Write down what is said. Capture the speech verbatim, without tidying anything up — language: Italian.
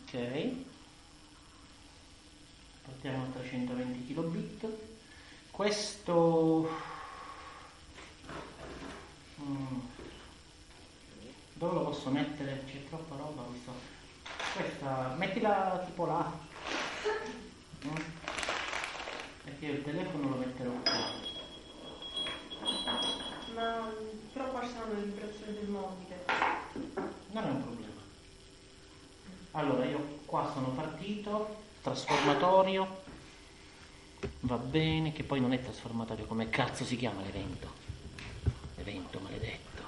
Ok, partiamo da trecentoventi kilobit. Questo mm, dove lo posso mettere? C'è troppa roba questo. Questa mettila tipo là, mm? Perché io il telefono lo metterò qua. Ma però qua sono le vibrazioni del mobile. Non è un problema. Allora io qua sono partito, trasformatorio, va bene, che poi non è trasformatorio, come cazzo si chiama l'evento? Evento maledetto.